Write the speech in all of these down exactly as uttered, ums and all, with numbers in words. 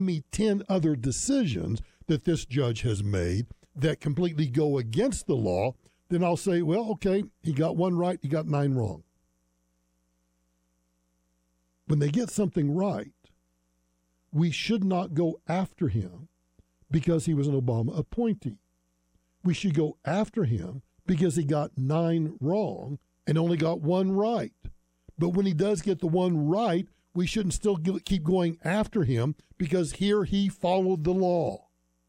me ten other decisions that this judge has made that completely go against the law, then I'll say, well, okay, he got one right, he got nine wrong. When they get something right, we should not go after him because he was an Obama appointee. We should go after him because he got nine wrong and only got one right. But when he does get the one right, we shouldn't still keep going after him because here he followed the law.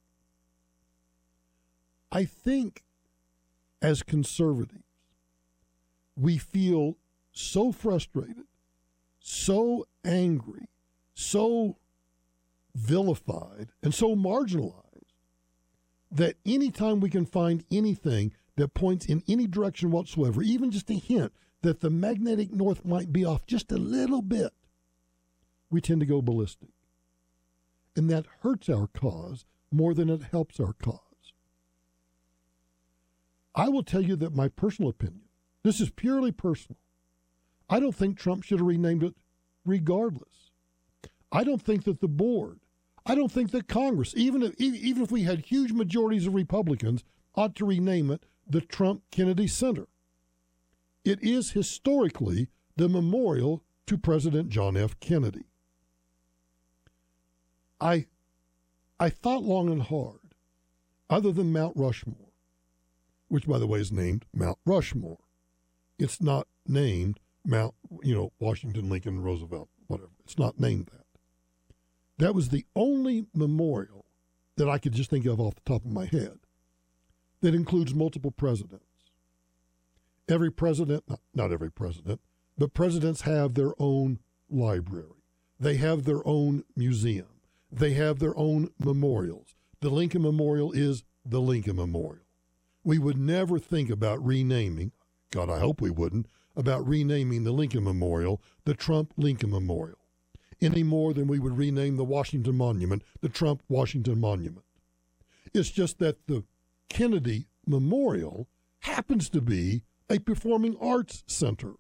I think as conservatives, we feel so frustrated, so angry, so vilified, and so marginalized that anytime we can find anything that points in any direction whatsoever, even just a hint that the magnetic north might be off just a little bit, we tend to go ballistic. And that hurts our cause more than it helps our cause. I will tell you that my personal opinion, this is purely personal, I don't think Trump should have renamed it regardless. I don't think that the board, I don't think that Congress, even if, even if we had huge majorities of Republicans, ought to rename it the Trump Kennedy Center. It is historically the memorial to President John F. Kennedy. I, I thought long and hard, other than Mount Rushmore, which, by the way, is named Mount Rushmore. It's not named Mount, you know, Washington, Lincoln, Roosevelt, whatever. It's not named that. That was the only memorial that I could just think of off the top of my head that includes multiple presidents. Every president, not, not every president, but presidents have their own library. They have their own museum. They have their own memorials. The Lincoln Memorial is the Lincoln Memorial. We would never think about renaming, God, I hope we wouldn't, about renaming the Lincoln Memorial the Trump Lincoln Memorial, any more than we would rename the Washington Monument the Trump Washington Monument. It's just that the Kennedy Memorial happens to be a performing arts center.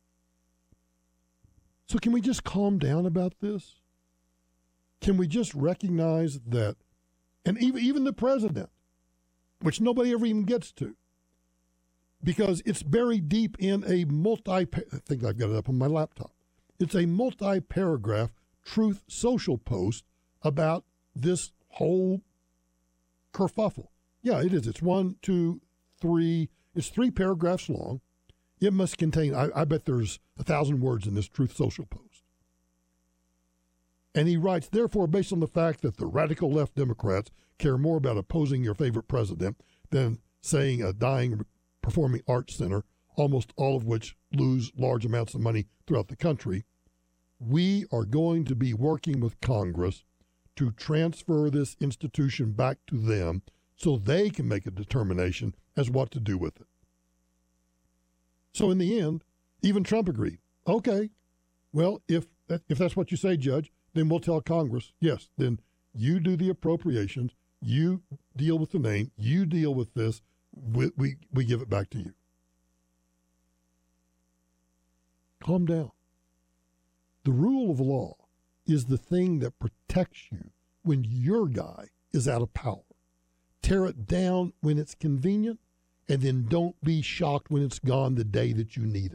So can we just calm down about this? Can we just recognize that, and even, even the president, which nobody ever even gets to, because it's buried deep in a multi, I think I've got it up on my laptop. It's a multi-paragraph Truth Social post about this whole kerfuffle. Yeah, it is. It's one, two, three, it's three paragraphs long. It must contain, I, I bet there's a thousand words in this Truth Social post. And he writes, therefore, based on the fact that the radical left Democrats care more about opposing your favorite president than saying a dying performing arts center, almost all of which lose large amounts of money throughout the country, we are going to be working with Congress to transfer this institution back to them so they can make a determination as what to do with it. So in the end, even Trump agreed. Okay, well, if that, if that's what you say, Judge, then we'll tell Congress, yes, then you do the appropriations, you deal with the name, you deal with this, we, we, we give it back to you. Calm down. The rule of law is the thing that protects you when your guy is out of power. Tear it down when it's convenient, and then don't be shocked when it's gone the day that you need it.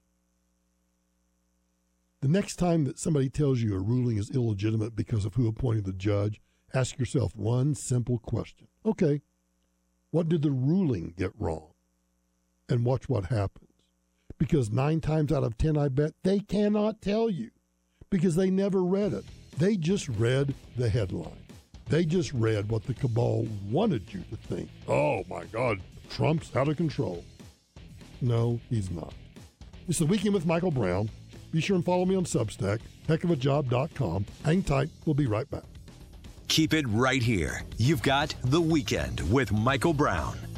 The next time that somebody tells you a ruling is illegitimate because of who appointed the judge, ask yourself one simple question. Okay, what did the ruling get wrong? And watch what happens. Because nine times out of ten, I bet, they cannot tell you because they never read it. They just read the headline. They just read what the cabal wanted you to think. Oh, my God, Trump's out of control. No, he's not. It's The Weekend with Michael Brown. Be sure and follow me on Substack, heck of a job dot com. Hang tight. We'll be right back. Keep it right here. You've got The Weekend with Michael Brown